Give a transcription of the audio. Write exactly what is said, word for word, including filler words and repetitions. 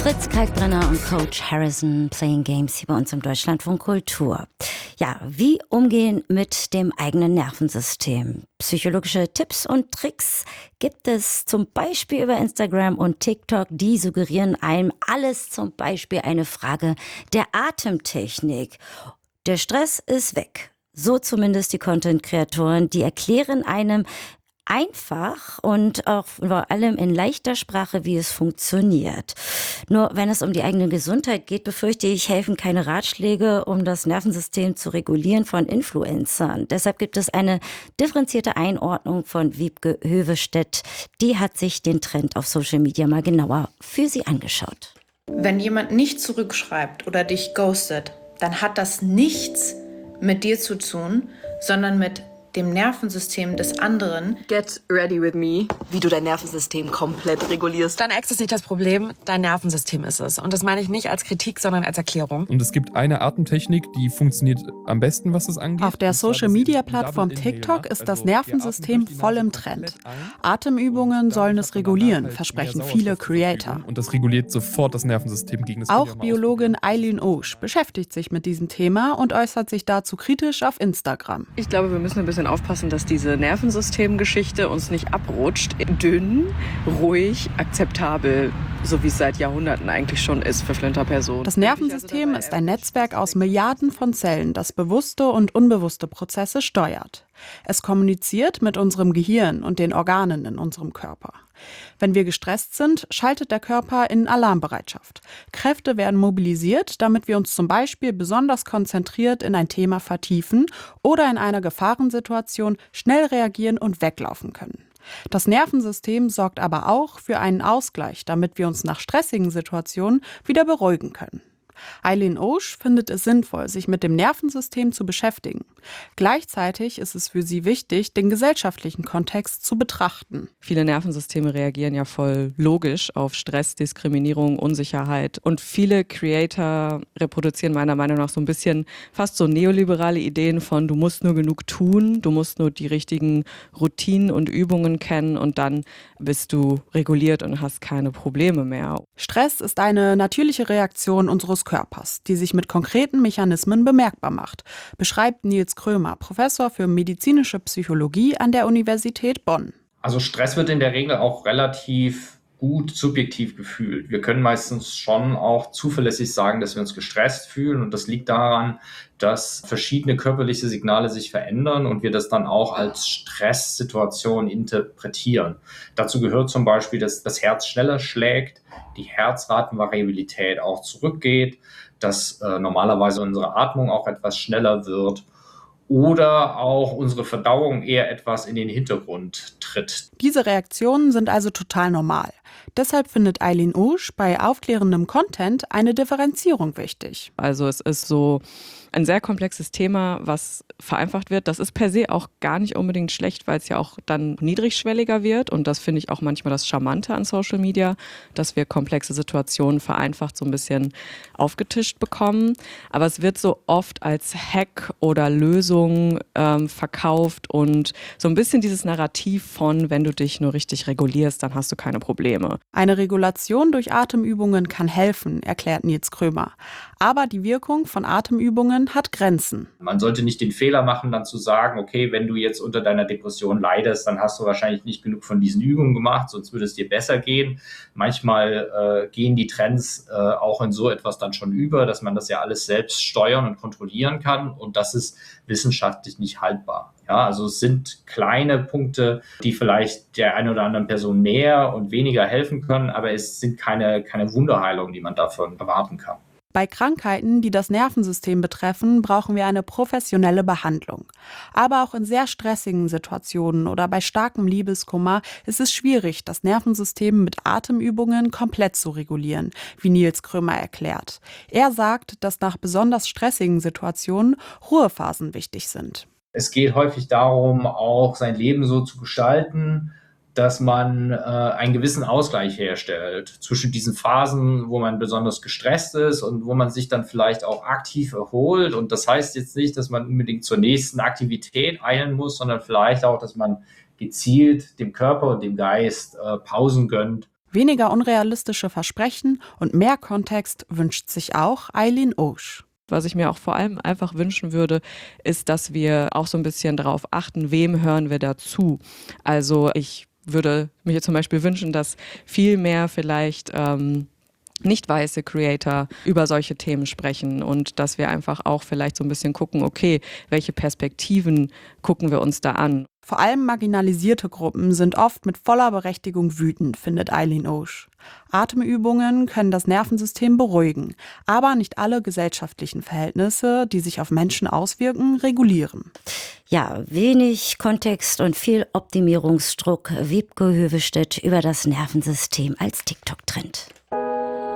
Fritz Kalkbrenner und Coach Harrison Playing Games hier bei uns im Deutschlandfunk Kultur. Ja, wie umgehen mit dem eigenen Nervensystem? Psychologische Tipps und Tricks gibt es zum Beispiel über Instagram und TikTok. Die suggerieren einem alles, zum Beispiel eine Frage der Atemtechnik. Der Stress ist weg. So zumindest die Content-Kreatoren. Die erklären einem einfach und auch vor allem in leichter Sprache, wie es funktioniert. Nur wenn es um die eigene Gesundheit geht, befürchte ich, helfen keine Ratschläge, um das Nervensystem zu regulieren von Influencern. Deshalb gibt es eine differenzierte Einordnung von Wiebke Hövestedt. Die hat sich den Trend auf Social Media mal genauer für sie angeschaut. Wenn jemand nicht zurückschreibt oder dich ghostet, dann hat das nichts mit dir zu tun, sondern mit dem Nervensystem des anderen. Get ready with me, wie du dein Nervensystem komplett regulierst. Dein Ex ist nicht das Problem, dein Nervensystem ist es. Und das meine ich nicht als Kritik, sondern als Erklärung. Und es gibt eine Atemtechnik, die funktioniert am besten, was das angeht. Auf der Social-Media-Plattform TikTok ist das Nervensystem voll im Trend. Atemübungen sollen es regulieren, versprechen viele Creator. Und das reguliert sofort das Nervensystem gegen das. Auch Biologin Eileen Osch beschäftigt sich mit diesem Thema und äußert sich dazu kritisch auf Instagram. Ich glaube, wir müssen ein bisschen aufpassen, dass diese Nervensystemgeschichte uns nicht abrutscht. Dünn, ruhig, akzeptabel, so wie es seit Jahrhunderten eigentlich schon ist für Flinterpersonen. Das Nervensystem ist ein Netzwerk aus Milliarden von Zellen, das bewusste und unbewusste Prozesse steuert. Es kommuniziert mit unserem Gehirn und den Organen in unserem Körper. Wenn wir gestresst sind, schaltet der Körper in Alarmbereitschaft. Kräfte werden mobilisiert, damit wir uns zum Beispiel besonders konzentriert in ein Thema vertiefen oder in einer Gefahrensituation schnell reagieren und weglaufen können. Das Nervensystem sorgt aber auch für einen Ausgleich, damit wir uns nach stressigen Situationen wieder beruhigen können. Eileen Osch findet es sinnvoll, sich mit dem Nervensystem zu beschäftigen. Gleichzeitig ist es für sie wichtig, den gesellschaftlichen Kontext zu betrachten. Viele Nervensysteme reagieren ja voll logisch auf Stress, Diskriminierung, Unsicherheit. Und viele Creator reproduzieren meiner Meinung nach so ein bisschen fast so neoliberale Ideen von, du musst nur genug tun, du musst nur die richtigen Routinen und Übungen kennen und dann bist du reguliert und hast keine Probleme mehr. Stress ist eine natürliche Reaktion unseres Körpers, die sich mit konkreten Mechanismen bemerkbar macht, beschreibt Nils Krömer, Professor für medizinische Psychologie an der Universität Bonn. Also Stress wird in der Regel auch relativ gut subjektiv gefühlt. Wir können meistens schon auch zuverlässig sagen, dass wir uns gestresst fühlen, und das liegt daran, dass verschiedene körperliche Signale sich verändern und wir das dann auch als Stresssituation interpretieren. Dazu gehört zum Beispiel, dass das Herz schneller schlägt, die Herzratenvariabilität auch zurückgeht, dass äh, normalerweise unsere Atmung auch etwas schneller wird oder auch unsere Verdauung eher etwas in den Hintergrund tritt. Diese Reaktionen sind also total normal. Deshalb findet Eileen Osch bei aufklärendem Content eine Differenzierung wichtig. Also es ist so ein sehr komplexes Thema, was vereinfacht wird. Das ist per se auch gar nicht unbedingt schlecht, weil es ja auch dann niedrigschwelliger wird. Und das finde ich auch manchmal das Charmante an Social Media, dass wir komplexe Situationen vereinfacht so ein bisschen aufgetischt bekommen. Aber es wird so oft als Hack oder Lösung ähm, verkauft und so ein bisschen dieses Narrativ von, wenn du dich nur richtig regulierst, dann hast du keine Probleme. Eine Regulation durch Atemübungen kann helfen, erklärt Nils Krömer. Aber die Wirkung von Atemübungen hat Grenzen. Man sollte nicht den Fehler machen, dann zu sagen, okay, wenn du jetzt unter deiner Depression leidest, dann hast du wahrscheinlich nicht genug von diesen Übungen gemacht, sonst würde es dir besser gehen. Manchmal äh, gehen die Trends äh, auch in so etwas dann schon über, dass man das ja alles selbst steuern und kontrollieren kann, und das ist wissenschaftlich nicht haltbar. Ja, also es sind kleine Punkte, die vielleicht der einen oder anderen Person mehr und weniger helfen können, aber es sind keine, keine Wunderheilung, die man davon erwarten kann. Bei Krankheiten, die das Nervensystem betreffen, brauchen wir eine professionelle Behandlung. Aber auch in sehr stressigen Situationen oder bei starkem Liebeskummer ist es schwierig, das Nervensystem mit Atemübungen komplett zu regulieren, wie Nils Krömer erklärt. Er sagt, dass nach besonders stressigen Situationen Ruhephasen wichtig sind. Es geht häufig darum, auch sein Leben so zu gestalten, dass man äh, einen gewissen Ausgleich herstellt zwischen diesen Phasen, wo man besonders gestresst ist und wo man sich dann vielleicht auch aktiv erholt. Und das heißt jetzt nicht, dass man unbedingt zur nächsten Aktivität eilen muss, sondern vielleicht auch, dass man gezielt dem Körper und dem Geist äh, Pausen gönnt. Weniger unrealistische Versprechen und mehr Kontext wünscht sich auch Eileen Oesch. Was ich mir auch vor allem einfach wünschen würde, ist, dass wir auch so ein bisschen darauf achten, wem hören wir dazu. Also ich würde mir zum Beispiel wünschen, dass viel mehr vielleicht ähm, nicht weiße Creator über solche Themen sprechen und dass wir einfach auch vielleicht so ein bisschen gucken, okay, welche Perspektiven gucken wir uns da an. Vor allem marginalisierte Gruppen sind oft mit voller Berechtigung wütend, findet Eileen Oesch. Atemübungen können das Nervensystem beruhigen, aber nicht alle gesellschaftlichen Verhältnisse, die sich auf Menschen auswirken, regulieren. Ja, wenig Kontext und viel Optimierungsdruck. Wiebke Hövestedt über das Nervensystem als TikTok-Trend.